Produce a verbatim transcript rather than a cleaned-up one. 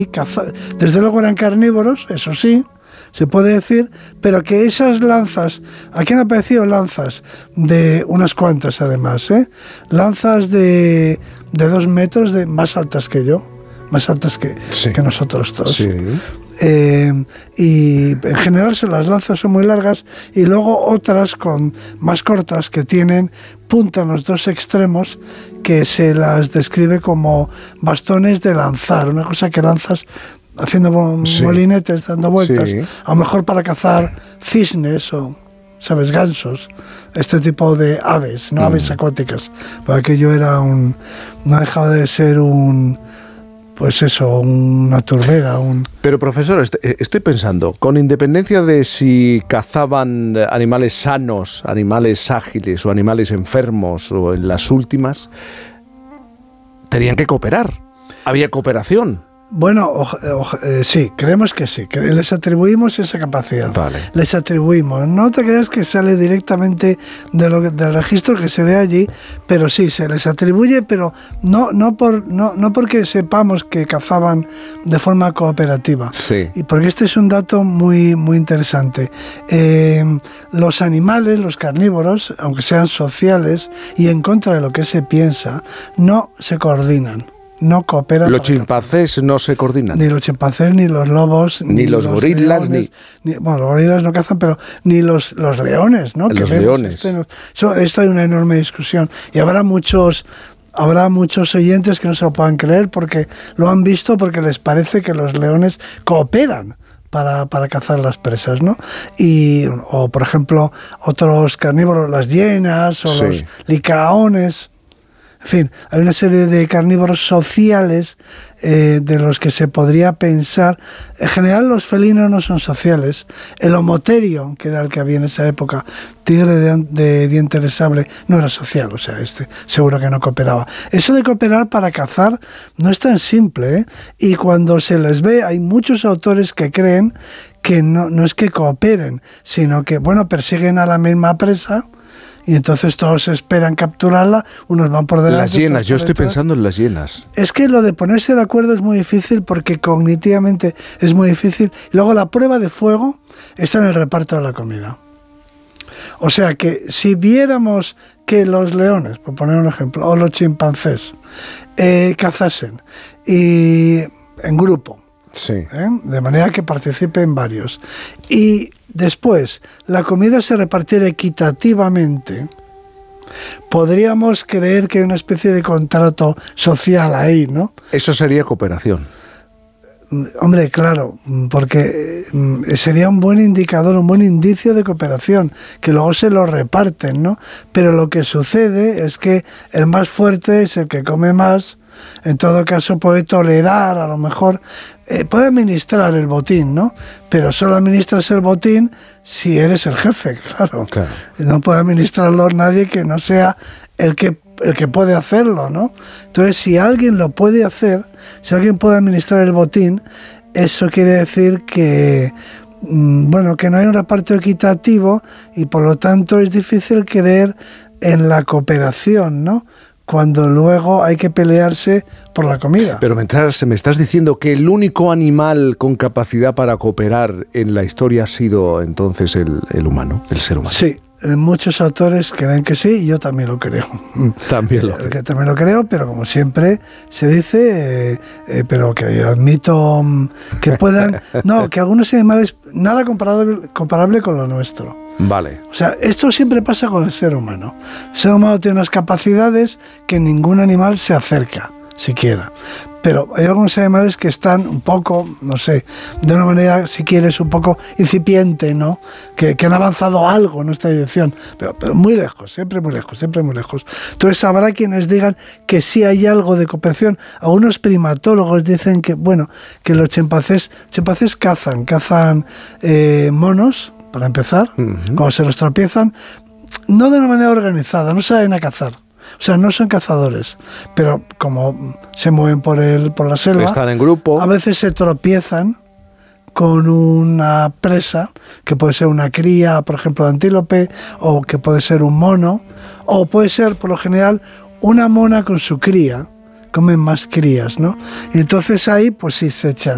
caza, desde luego eran carnívoros, eso sí, se puede decir, pero que esas lanzas, aquí han aparecido lanzas de unas cuantas además, ¿eh? lanzas de, de dos metros, de más altas que yo, más altas que, sí. que nosotros todos. Sí. Eh, y en general las lanzas son muy largas y luego otras con más cortas que tienen punta en los dos extremos que se las describe como bastones de lanzar, una cosa que lanzas haciendo sí. molinetes, dando vueltas, sí. a lo mejor para cazar cisnes o, ¿sabes?, gansos, este tipo de aves, no mm. aves acuáticas, porque aquello era un, no dejaba de ser un, pues eso, una turbera, un... Pero profesor, estoy pensando, con independencia de si cazaban animales sanos, animales ágiles o animales enfermos o en las últimas, tenían que cooperar, había cooperación. Bueno, o, o, eh, sí, creemos que sí, que les atribuimos esa capacidad. Vale. Les atribuimos. No te creas que sale directamente de lo que, del registro que se ve allí, pero sí, se les atribuye, pero no, no, por, no, no porque sepamos que cazaban de forma cooperativa. Sí. Y porque este es un dato muy, muy interesante. Eh, los animales, los carnívoros, aunque sean sociales y en contra de lo que se piensa, no se coordinan. No cooperan. Los chimpancés cazar. No se coordinan. Ni los chimpancés, ni los lobos, ni, ni los, los gorilas, leones, ni... ni... Bueno, los gorilas no cazan, pero ni los, los leones, ¿no? Los que leones. Este, eso, esto hay una enorme discusión. Y habrá muchos... Habrá muchos oyentes que no se lo puedan creer porque lo han visto, porque les parece que los leones cooperan para, para cazar las presas, ¿no? Y, o, por ejemplo, otros carnívoros, las hienas o sí. los licaones. En fin, hay una serie de carnívoros sociales eh, de los que se podría pensar. En general los felinos no son sociales. El homoterio, que era el que había en esa época, tigre de, de diente de sable, no era social, o sea, este seguro que no cooperaba. Eso de cooperar para cazar no es tan simple, ¿eh? Y cuando se les ve, hay muchos autores que creen que no, no es que cooperen, sino que, bueno, persiguen a la misma presa, y entonces todos esperan capturarla, unos van por delante. Las hienas, yo estoy pensando en las hienas. Es que lo de ponerse de acuerdo es muy difícil porque cognitivamente es muy difícil. Luego la prueba de fuego está en el reparto de la comida. O sea que si viéramos que los leones, por poner un ejemplo, o los chimpancés eh, cazasen y en grupo, sí. ¿eh? de manera que participen varios, y después la comida se repartiera equitativamente, podríamos creer que hay una especie de contrato social ahí, ¿no? Eso sería cooperación. Hombre, claro, porque sería un buen indicador, un buen indicio de cooperación, que luego se lo reparten, ¿no? Pero lo que sucede es que el más fuerte es el que come más. En todo caso puede tolerar, a lo mejor, eh, puede administrar el botín, ¿no? Pero solo administras el botín si eres el jefe, claro. claro. No puede administrarlo nadie que no sea el que, el que puede hacerlo, ¿no? Entonces, si alguien lo puede hacer, si alguien puede administrar el botín, eso quiere decir que, mmm, bueno, que no hay un reparto equitativo y por lo tanto es difícil creer en la cooperación, ¿no? Cuando luego hay que pelearse por la comida. Pero me estás, me estás diciendo que el único animal con capacidad para cooperar en la historia ha sido entonces el, el humano, el ser humano. Sí, muchos autores creen que sí y yo también lo creo. También lo creo. También lo creo, pero como siempre se dice, eh, eh, pero que admito que puedan... no, que algunos animales, nada comparable, comparable con lo nuestro. Vale. O sea, esto siempre pasa con el ser humano. El ser humano tiene unas capacidades que ningún animal se acerca, siquiera. Pero hay algunos animales que están un poco, no sé, de una manera, si quieres, un poco incipiente, ¿no? Que, que han avanzado algo en esta dirección, pero, pero muy lejos, siempre muy lejos, siempre muy lejos. Entonces habrá quienes digan que sí hay algo de cooperación. Algunos primatólogos dicen que, bueno, que los chimpancés, chimpancés cazan, cazan eh, monos, para empezar, uh-huh. cuando se los tropiezan, no de una manera organizada, no saben a cazar. O sea, no son cazadores, pero como se mueven por el por la selva, están en grupo. A veces se tropiezan con una presa, que puede ser una cría, por ejemplo, de antílope, o que puede ser un mono, o puede ser, por lo general, una mona con su cría, comen más crías, ¿no? Y entonces ahí, pues sí, se echan.